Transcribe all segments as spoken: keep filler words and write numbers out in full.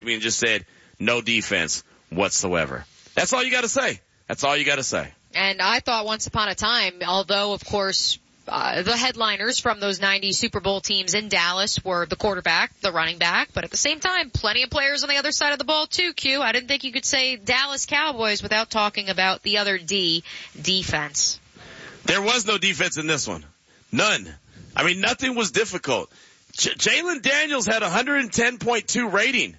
me and just said, no defense whatsoever. That's all you got to say. That's all you got to say. And I thought once upon a time, although, of course, uh, the headliners from those ninety Super Bowl teams in Dallas were the quarterback, the running back, but at the same time, plenty of players on the other side of the ball too, Q. I didn't think you could say Dallas Cowboys without talking about the other D, defense. There was no defense in this one. None. I mean, nothing was difficult. J- Jalen Daniels had one hundred ten point two rating.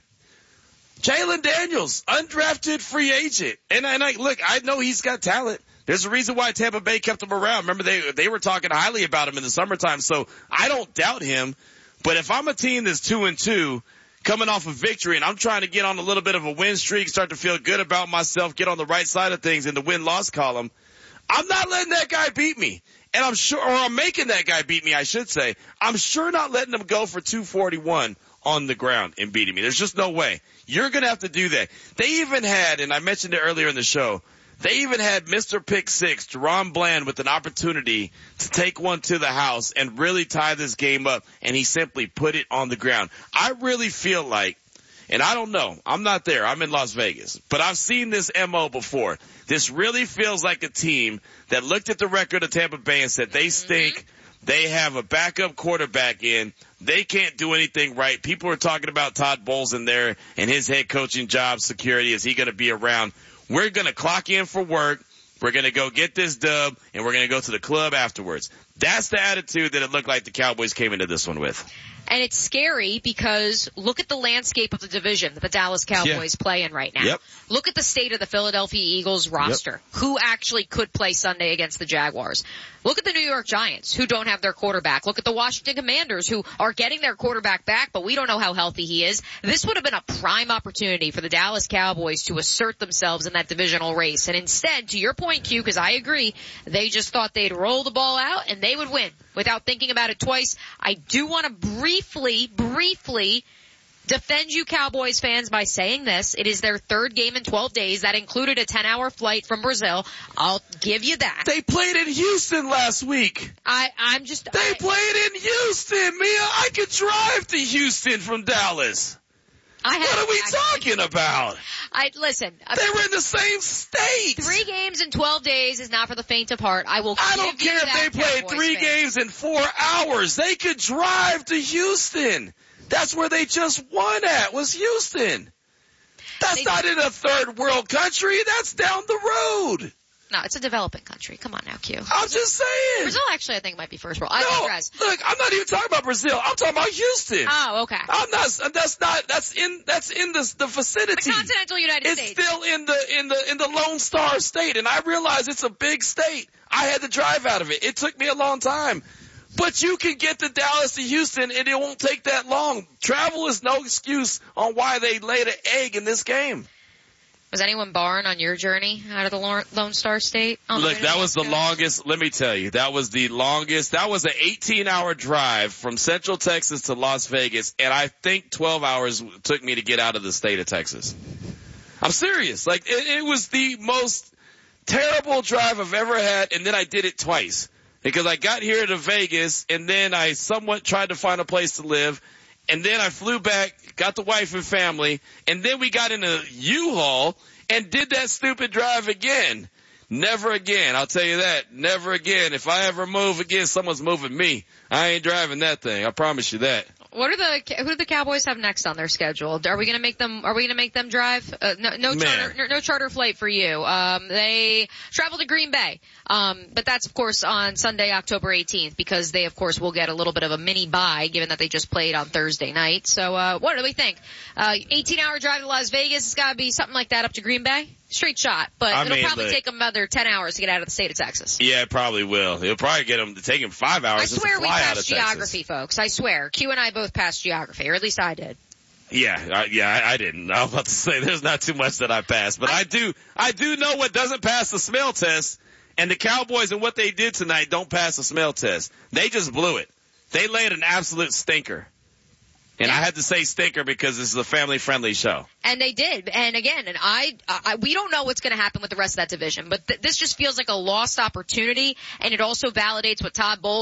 Jalen Daniels, undrafted free agent. And, and I, look, I know he's got talent. There's a reason why Tampa Bay kept him around. Remember, they they were talking highly about him in the summertime, so I don't doubt him. But if I'm a team that's two and two, coming off a victory, and I'm trying to get on a little bit of a win streak, start to feel good about myself, get on the right side of things in the win-loss column, I'm not letting that guy beat me. And I'm sure, or I'm making that guy beat me, I should say. I'm sure not letting him go for two forty-one on the ground and beating me. There's just no way. You're going to have to do that. They even had, and I mentioned it earlier in the show, they even had Mister Pick Six, Jerron Bland, with an opportunity to take one to the house and really tie this game up, and he simply put it on the ground. I really feel like, and I don't know, I'm not there, I'm in Las Vegas, but I've seen this M O before. This really feels like a team that looked at the record of Tampa Bay and said they stink. They have a backup quarterback in. They can't do anything right. People are talking about Todd Bowles in there and his head coaching job security. Is he going to be around? We're going to clock in for work. We're going to go get this dub, and we're going to go to the club afterwards. That's the attitude that it looked like the Cowboys came into this one with. And it's scary because look at the landscape of the division that the Dallas Cowboys yeah. play in right now. Yep. Look at the state of the Philadelphia Eagles roster. Yep. Who actually could play Sunday against the Jaguars? Look at the New York Giants, who don't have their quarterback. Look at the Washington Commanders, who are getting their quarterback back, but we don't know how healthy he is. This would have been a prime opportunity for the Dallas Cowboys to assert themselves in that divisional race. And instead, to your point, Q, because I agree, they just thought they'd roll the ball out and they would win without thinking about it twice. I do want to briefly, briefly defend you Cowboys fans by saying this. It is their third game in twelve days. That included a ten-hour flight from Brazil. I'll give you that. They played in Houston last week. I, I'm just... They I, played in Houston, Mia. I could drive to Houston from Dallas. I what are we talking about? I listen. They were in the same state. Three games in twelve days is not for the faint of heart. I will. I don't give care you if that, they played Cowboys three fans. games in four hours. They could drive to Houston. That's where they just won at, was Houston. That's they, not in a third world country. That's down the road. No, it's a developing country. Come on now, Q. I'm just saying. Brazil actually, I think, might be first world. I no, digress. Look, I'm not even talking about Brazil. I'm talking about Houston. Oh, okay. I'm not. That's not. That's in. That's in the the vicinity. The continental United it's States. It's still in the in the in the Lone Star State, and I realize it's a big state. I had to drive out of it. It took me a long time. But you can get to Dallas to Houston, and it won't take that long. Travel is no excuse on why they laid an egg in this game. Was anyone barring on your journey out of the Lone Star State? Look, that was the longest, let me tell you, that was the longest, that was an eighteen hour drive from Central Texas to Las Vegas, and I think twelve hours took me to get out of the state of Texas. I'm serious. Like, it, it was the most terrible drive I've ever had, and then I did it twice. Because I got here to Vegas, and then I somewhat tried to find a place to live, and then I flew back, got the wife and family, and then we got in a U-Haul and did that stupid drive again. Never again. I'll tell you that. Never again. If I ever move again, someone's moving me. I ain't driving that thing. I promise you that. What are the who do the Cowboys have next on their schedule? Are we going to make them? Are we going to make them drive? Uh, no, no charter, no, no charter flight for you. Um, they travel to Green Bay, um, but that's of course on Sunday, October eighteenth, because they of course will get a little bit of a mini bye, given that they just played on Thursday night. So, uh, what do we think? Uh, eighteen hour drive to Las Vegas. It's got to be something like that up to Green Bay. Straight shot, but I it'll mean, probably look, take them another ten hours to get out of the state of Texas. Yeah, it probably will. It'll probably get them to take them five hours I just swear to we fly out passed of geography, Texas. folks. I swear. Q and I both passed geography, or at least I did. Yeah, I, yeah, I, I didn't. I was about to say there's not too much that I passed, but I, I do, I do know what doesn't pass the smell test, and the Cowboys and what they did tonight don't pass the smell test. They just blew it. They laid an absolute stinker. And yeah. I had to say stinker because this is a family-friendly show. And they did. And again, and I, I we don't know what's going to happen with the rest of that division, but th- this just feels like a lost opportunity, and it also validates what Todd Bowles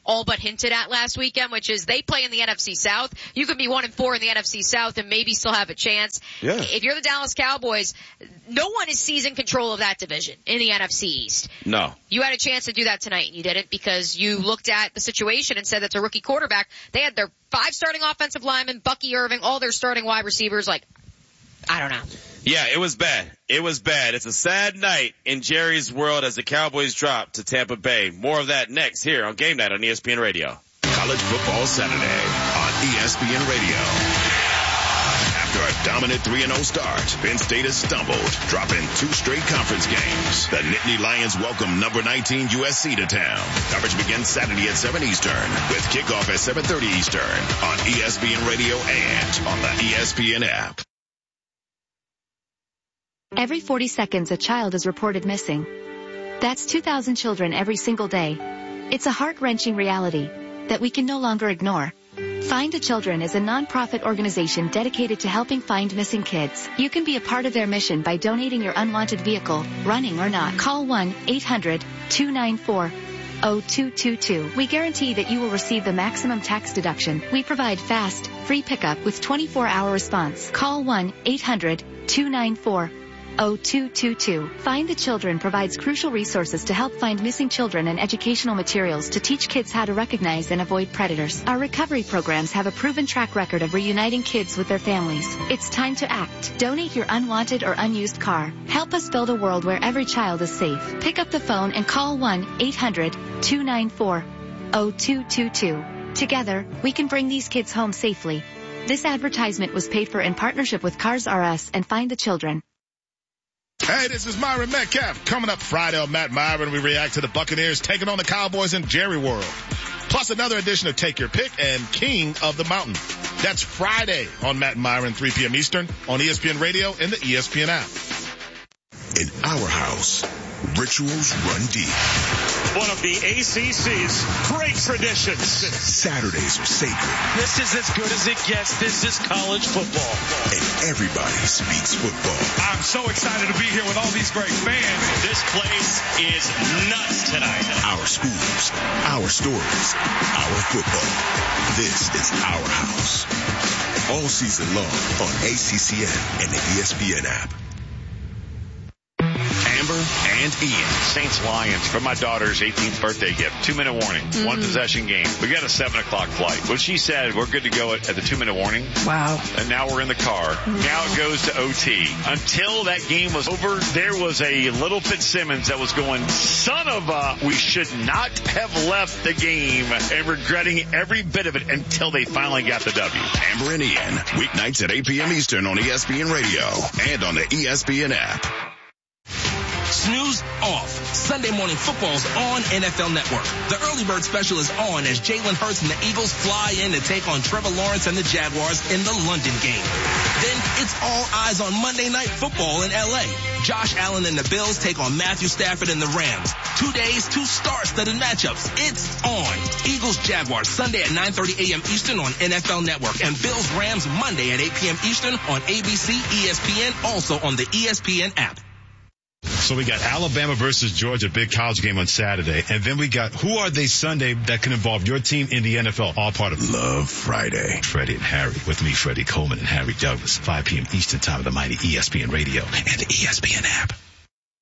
all but hinted at last weekend, which is they play in the N F C South. You could be one and four in the N F C South and maybe still have a chance. Yeah. If you're the Dallas Cowboys, no one is seizing control of that division in the N F C East. No. You had a chance to do that tonight and you didn't because you looked at the situation and said that's a rookie quarterback. They had their five starting offensive linemen, Bucky Irving, all their starting wide receivers. Like, I don't know. Yeah, it was bad. It was bad. It's a sad night in Jerry's world as the Cowboys drop to Tampa Bay. More of that next here on Game Night on E S P N Radio. College Football Saturday on E S P N Radio. After a dominant three and oh start, Penn State has stumbled, dropping two straight conference games. The Nittany Lions welcome number nineteen U S C to town. Coverage begins Saturday at seven Eastern with kickoff at seven thirty Eastern on E S P N Radio and on the E S P N app. Every forty seconds a child is reported missing. That's two thousand children every single day. It's a heart-wrenching reality that we can no longer ignore. Find the Children is a non-profit organization dedicated to helping find missing kids. You can be a part of their mission by donating your unwanted vehicle, running or not. Call one eight hundred two nine four oh two two two. We guarantee that you will receive the maximum tax deduction. We provide fast, free pickup with twenty-four hour response. Call one eight hundred two nine four oh two two two. Find the Children provides crucial resources to help find missing children and educational materials to teach kids how to recognize and avoid predators. Our recovery programs have a proven track record of reuniting kids with their families. It's time to act. Donate your unwanted or unused car. Help us build a world where every child is safe. Pick up the phone and call one eight hundred two nine four oh two two two. Together, we can bring these kids home safely. This advertisement was paid for in partnership with Cars R Us and Find the Children. Hey, this is Myron Metcalf. Coming up Friday on Matt Myron, we react to the Buccaneers taking on the Cowboys in Jerry World. Plus another edition of Take Your Pick and King of the Mountain. That's Friday on Matt Myron, three p.m. Eastern on E S P N Radio and the E S P N app. In our house, rituals run deep. One of the A C C's great traditions. Saturdays are sacred. This is as good as it gets. This is college football. And everybody speaks football. I'm so excited to be here with all these great fans. This place is nuts tonight. Our schools, our stories, our football. This is our house. All season long on A C C N and the E S P N app. Amber and Ian. Saints Lions for my daughter's eighteenth birthday gift. Two minute warning. Mm-hmm. One possession game. We got a seven o'clock flight. Well, she said we're good to go at, at the two minute warning. Wow. And now we're in the car. Mm-hmm. Now it goes to O T. Until that game was over, there was a little Fitzsimmons that was going, son of a, we should not have left the game, and regretting every bit of it until they finally got the W. Amber and Ian. Weeknights at eight p.m. Eastern on E S P N Radio and on the E S P N app. Snooze off. Sunday morning football's on N F L Network. The early bird special is on as Jalen Hurts and the Eagles fly in to take on Trevor Lawrence and the Jaguars in the London game. Then it's all eyes on Monday Night Football in L A. Josh Allen and the Bills take on Matthew Stafford and the Rams. Two days, two star-studded matchups. It's on. Eagles Jaguars Sunday at nine thirty a.m. Eastern on N F L Network, and Bills Rams Monday at eight p.m. Eastern on A B C, E S P N, also on the E S P N app. So we got Alabama versus Georgia, big college game on Saturday. And then we got Who Are They Sunday that can involve your team in the N F L, all part of Love Friday. Freddie and Harry, with me, Freddie Coleman and Harry Douglas, five p.m. Eastern time of the mighty E S P N Radio and the E S P N app.